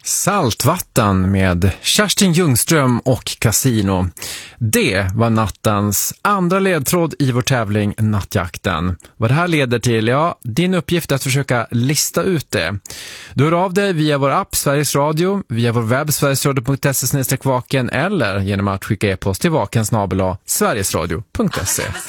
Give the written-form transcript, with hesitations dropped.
Saltvatten med Kerstin Ljungström och Casino. Det var nattens andra ledtråd i vår tävling Nattjakten. Vad det här leder till, ja, din uppgift är att försöka lista ut det. Du hör av dig via vår app Sveriges Radio, via vår webb sverigesradio.se/vaken eller genom att skicka e-post till vaken@sverigesradio.se.